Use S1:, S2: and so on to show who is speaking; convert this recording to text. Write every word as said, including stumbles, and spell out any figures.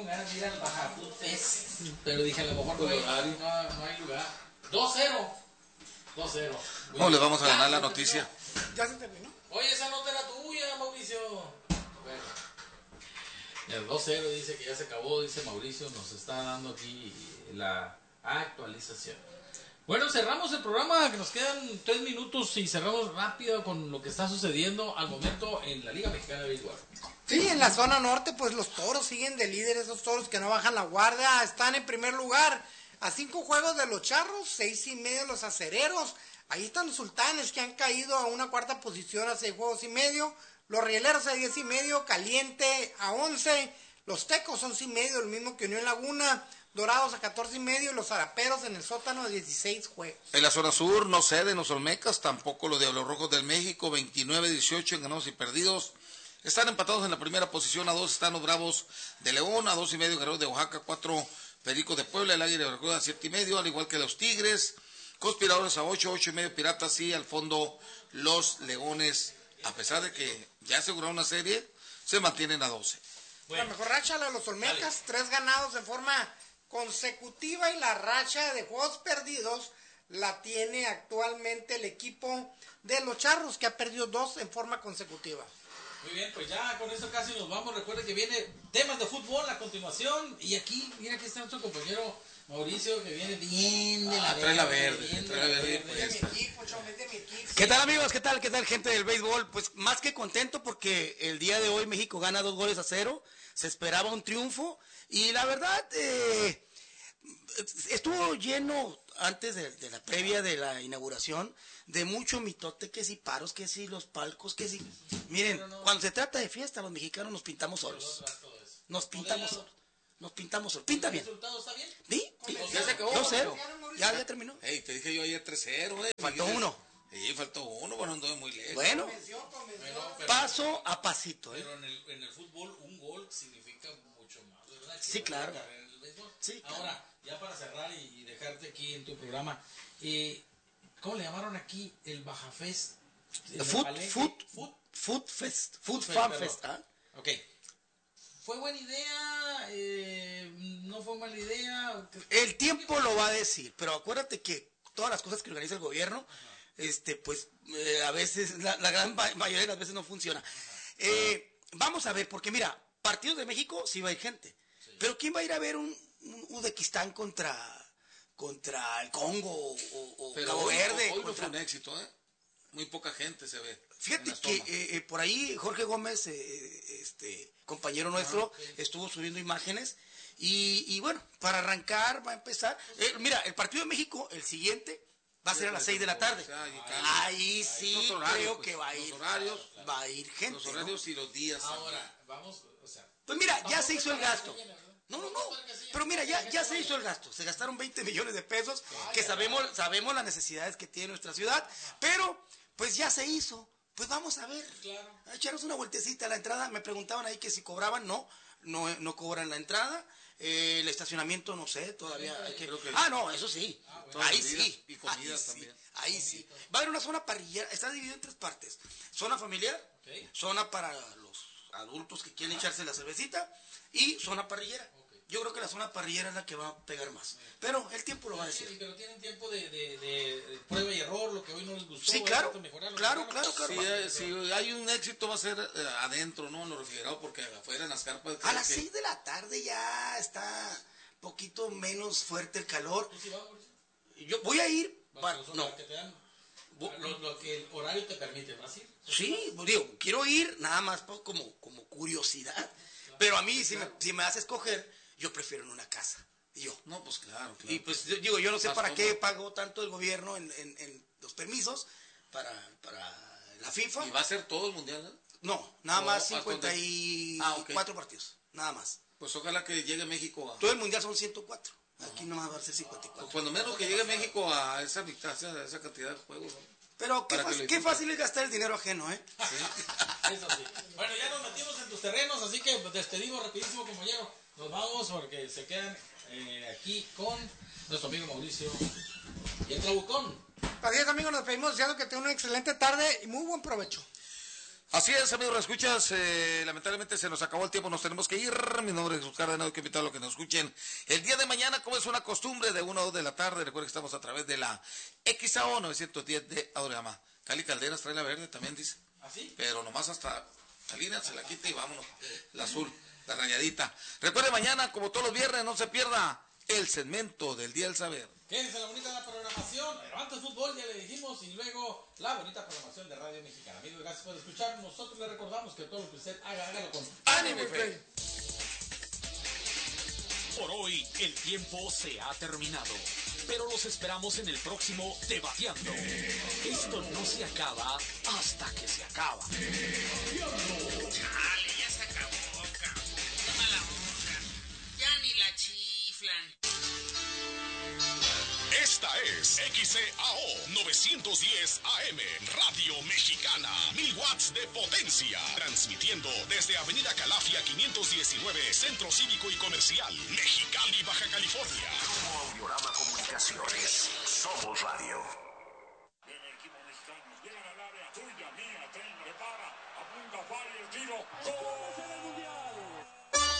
S1: ganas de ir al Baja Food Fest, pero dije a lo mejor no hay, no, no hay lugar. dos cero. dos cero.
S2: ¿Cómo les vamos a ganar la noticia?
S3: Ya se terminó.
S1: Oye, esa nota era tuya, Mauricio. Bueno. El dos cero dice que ya se acabó, dice Mauricio, nos está dando aquí la actualización. Bueno, cerramos el programa, que nos quedan tres minutos y cerramos rápido con lo que está sucediendo al momento en la Liga Mexicana de Béisbol.
S3: Sí, en la zona norte, pues los Toros siguen de líderes, esos Toros que no bajan la guardia, están en primer lugar, a cinco juegos de los Charros, seis y medio los Acereros, ahí están los Sultanes que han caído a una cuarta posición a seis juegos y medio, los Rieleros a diez y medio, Caliente a once, los Tecos once y medio, el mismo que Unión Laguna, Dorados a catorce y medio y los Zaraperos en el sótano a dieciséis juegos.
S2: En la zona sur no ceden los Olmecas, tampoco los Diablos Rojos del México, veintinueve dieciocho en ganados y perdidos. Están empatados en la primera posición, a dos están los Bravos de León, a dos y medio Guerreros de Oaxaca, cuatro Pericos de Puebla, el Águila de Veracruz a siete y medio, al igual que los Tigres, Conspiradores a ocho, ocho y medio Piratas y al fondo los Leones, a pesar de que ya aseguraron una serie, se mantienen a doce.
S3: Bueno. La mejor racha la de los Olmecas, dale. Tres ganados en forma consecutiva y la racha de juegos perdidos la tiene actualmente el equipo de los Charros, que ha perdido dos en forma consecutiva.
S1: Muy bien, pues ya con esto casi nos vamos. Recuerden que viene temas de fútbol a continuación y aquí, mira, aquí está nuestro compañero Mauricio, que viene bien de la
S2: ah,
S1: verde.
S2: Trae la verde,
S1: bien
S2: trae la verde.
S3: verde. De mi equipo, chome, de mi equipo.
S4: ¿Qué tal, amigos? ¿Qué tal? ¿Qué tal, gente del béisbol? Pues más que contento porque el día de hoy México gana dos goles a cero. Se esperaba un triunfo y la verdad eh, estuvo lleno antes de, de la previa de la inauguración de mucho mitote, que si paros, que si los palcos, que si... Miren, no, no, cuando se trata de fiesta, los mexicanos nos pintamos solos. Nos pintamos solos. Nos pintamos solos. Pinta bien.
S1: ¿El resultado está bien?
S4: ¿Sí?
S2: Ya se acabó.
S4: dos cero. Ya, ya terminó.
S2: Ey, te dije yo ayer tres cero. Eh.
S4: Faltó
S2: Dijiste,
S4: uno.
S2: Sí, faltó uno, bueno, anduve muy lejos.
S4: Bueno,
S3: convención, convención.
S1: Bueno, pero,
S4: paso a pasito. ¿eh?
S1: Pero en el, en el fútbol un gol significa mucho más, ¿verdad?
S4: Sí, claro.
S1: En el béisbol.
S4: Sí, claro.
S1: Ahora, ya para cerrar y, y dejarte aquí en tu programa, eh, ¿cómo le llamaron aquí el Baja Fest?
S4: El Food, food,
S1: food,
S4: food Fest. Food,
S1: food
S4: Fan
S1: Fest.
S4: Fest. ¿Ah?
S1: Ok. ¿Fue buena idea? Eh, ¿No fue mala idea?
S4: El tiempo lo va a decir, pero acuérdate que todas las cosas que organiza el gobierno, ajá, este, pues eh, a veces, la, la gran mayoría de las veces no funciona. Eh, vamos a ver, porque mira, partidos de México sí va a ir gente, sí, pero ¿quién va a ir a ver un, un Uzbekistán contra, contra el Congo o, o
S2: pero
S4: Cabo
S2: hoy,
S4: Verde?
S2: Hoy
S4: contra...
S2: no fue un éxito, ¿eh? Muy poca gente se ve.
S4: Fíjate que eh, eh, por ahí Jorge Gómez, eh, este compañero nuestro, ah, okay, estuvo subiendo imágenes y, y bueno, para arrancar va a empezar. Eh, mira, el partido de México, el siguiente, va a ser a las seis de la tarde. Ahí sí creo que va a ir, va a ir gente.
S2: Los horarios y los días.
S1: Ahora, vamos, o sea.
S4: Pues mira, ya se hizo el gasto. No, no, no. Pero mira, ya, ya se hizo el gasto. Se gastaron veinte millones de pesos, que sabemos, sabemos las necesidades que tiene nuestra ciudad, pero pues ya se hizo. Pues vamos a ver, claro, a echarnos una vueltecita a la entrada. Me preguntaban ahí que si cobraban, no, no, no cobran la entrada. Eh, el estacionamiento, no sé, todavía hay que... que... Ah, no, eso sí, ah, bueno, ahí sí,
S2: y comidas
S4: ahí
S2: también.
S4: Sí, ahí sí. Va a haber una zona parrillera, está dividido en tres partes. Zona familiar, okay, zona para los adultos que quieren ah, echarse la cervecita y zona parrillera. Yo creo que la zona parrillera es la que va a pegar más. Pero el tiempo lo va a decir.
S1: Sí, pero tienen tiempo de, de, de, de prueba y error, lo que hoy no les gustó.
S4: Sí, claro, claro, claro, claro, claro.
S2: Si, si hay un éxito va a ser eh, adentro, ¿no? En lo refrigerado, porque afuera en las carpas...
S4: A las
S2: que...
S4: seis de la tarde ya está poquito menos fuerte el calor.
S1: ¿Tú sí vas,
S4: Yo voy a ir...
S1: Para, no. Que te dan, lo, lo que el horario te permite, ¿vas a ir?
S4: Sí, digo, quiero ir nada más como, como curiosidad. Claro, pero a mí, si, claro, me, si me hace escoger... Yo prefiero en una casa. Y yo.
S2: No, pues claro, claro.
S4: Y pues yo, digo, yo no sé para qué pagó tanto el gobierno en, en, en los permisos para, para la FIFA.
S2: ¿Y va a ser todo el mundial, no?
S4: No, nada más cincuenta y cuatro ah, okay, partidos. Nada más.
S2: Pues ojalá que llegue México a...
S4: Todo el mundial son ciento cuatro. Aquí no va a ser cincuenta y cuatro.
S2: Pues cuando menos que llegue México a esa mitad, a esa cantidad de juegos, ¿no?
S4: Pero qué, fácil, qué fácil es gastar el dinero ajeno, ¿eh?
S1: Sí. Eso sí. Bueno, ya nos metimos en tus terrenos, así que despedimos rapidísimo, compañero. Nos vamos porque se quedan eh, aquí con nuestro amigo Mauricio y el Trabucón.
S3: Así es, amigos, nos pedimos deseando que tengan una excelente tarde y muy buen provecho.
S2: Así es, amigos, escuchas, eh, lamentablemente se nos acabó el tiempo, nos tenemos que ir. Mi nombre es Jesús Cárdenas, que invitar a los que nos escuchen el día de mañana, como es una costumbre, de una a dos de la tarde. Recuerden que estamos a través de la X A O novecientos diez de Aurama. Cali Calderas trae la verde también, dice.
S1: ¿Así?
S2: Pero nomás hasta Salinas se la quita y vámonos, la azul, la rayadita. Recuerde mañana, como todos los viernes, no se pierda el segmento del Día del Saber.
S1: Quédense la bonita la programación, pero antes fútbol ya le dijimos, y luego la bonita programación de Radio Mexicana. Amigos, gracias por escuchar. Nosotros le recordamos que todo lo que usted haga, hágalo con
S2: ánimo y fe.
S5: Por hoy el tiempo se ha terminado, pero los esperamos en el próximo Debateando. Esto no se acaba hasta que se acaba.
S6: Chale, ya se acabó, cabrón. Toma la hoja. Ya ni la chiflan.
S7: Esta es X C A O novecientos diez A M, Radio Mexicana, mil watts de potencia, transmitiendo desde Avenida Calafia quinientos diecinueve, Centro Cívico y Comercial, Mexicali, Baja California.
S8: Como Audiorama Comunicaciones, somos radio.
S9: El equipo mexicano llega al área tuya, mía, tren, prepara, apunta, falla el tiro, ¡gol!